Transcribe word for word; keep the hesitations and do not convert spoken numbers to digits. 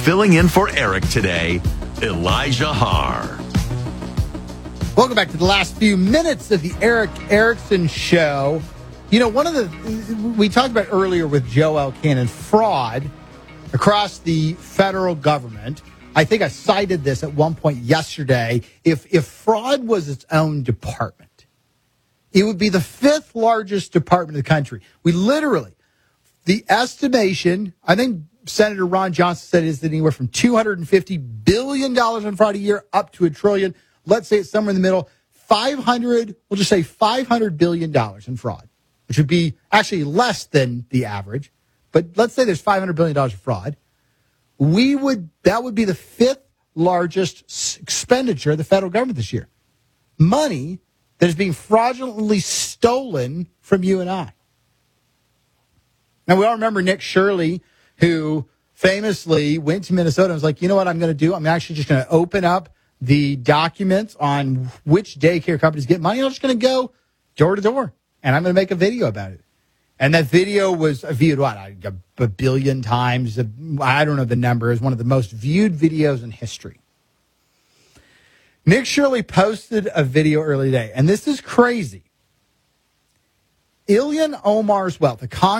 filling in for Eric today, Elijah Harr. Welcome back to the last few minutes of the Eric Erickson Show. You know, one of the, we talked about earlier with Joe L. Cannon, fraud across the federal government. I think I cited this at one point yesterday. If if fraud was its own department, it would be the fifth largest department in the country. We literally, the estimation, I think Senator Ron Johnson said, is that anywhere from two hundred fifty billion dollars on fraud a year up to a trillion. Let's say it's somewhere in the middle. five hundred, we'll just say five hundred billion dollars in fraud, which would be actually less than the average. But let's say there's five hundred billion dollars of fraud. We would, that would be the fifth largest expenditure of the federal government this year. Money that is being fraudulently stolen from you and I. Now, we all remember Nick Shirley, who famously went to Minnesota and was like, you know what I'm going to do? I'm actually just going to open up the documents on which daycare companies get money. I'm just going to go door to door, and I'm going to make a video about it. And that video was viewed, what, a, a billion times. I don't know the number. It was one of the most viewed videos in history. Nick Shirley posted a video early today, and this is crazy. Ilhan Omar's wealth, a